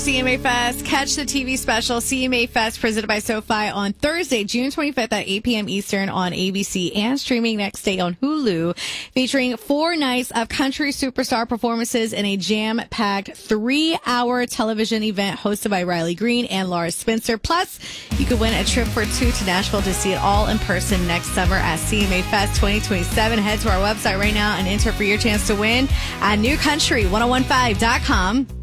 CMA Fest. Catch the TV special CMA Fest presented by SoFi on Thursday, June 25th at 8 p.m. Eastern on ABC and streaming next day on Hulu, featuring 4 nights of country superstar performances in a jam-packed 3-hour television event hosted by Riley Green and Laura Spencer. Plus, you could win a trip for 2 to Nashville to see it all in person next summer at CMA Fest 2027. Head to our website right now and enter for your chance to win at newcountry1015.com.